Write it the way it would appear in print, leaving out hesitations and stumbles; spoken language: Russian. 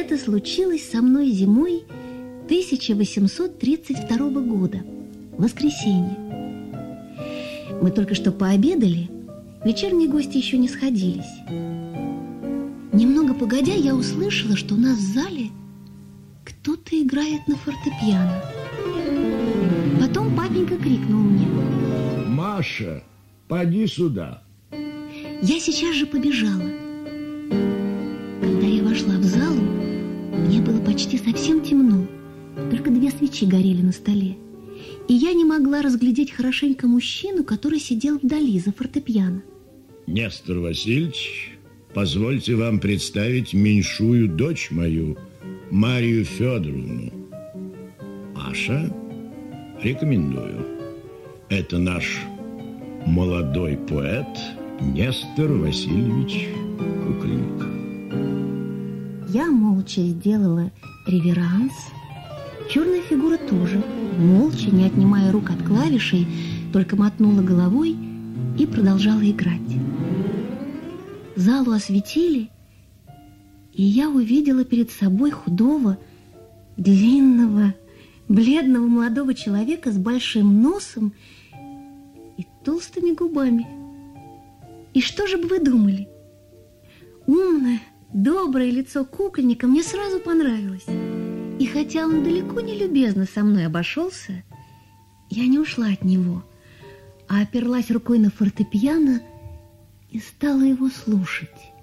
Это случилось со мной зимой 1832 года, в воскресенье. Мы только что пообедали, вечерние гости еще не сходились. Немного погодя, я услышала, что у нас в зале кто-то играет на фортепиано. Потом папенька крикнул мне: «Маша, поди сюда!» Я сейчас же побежала. Когда я вошла в залу, мне было почти совсем темно. Только 2 свечи горели на столе. И я не могла разглядеть хорошенько мужчину, который сидел вдали за фортепиано. Нестор Васильевич, позвольте вам представить меньшую дочь мою, Марию Федоровну. Маша, рекомендую. Это наш молодой поэт Нестор Васильевич Кукольник. Я молча сделала реверанс. Черная фигура тоже, молча, не отнимая рук от клавишей, только мотнула головой и продолжала играть. Залу осветили, и я увидела перед собой худого, длинного, бледного молодого человека с большим носом и толстыми губами. И что же бы вы думали? Умное, доброе лицо кукольника мне сразу понравилось. И хотя он далеко не любезно со мной обошелся, я не ушла от него, а оперлась рукой на фортепиано и стала его слушать.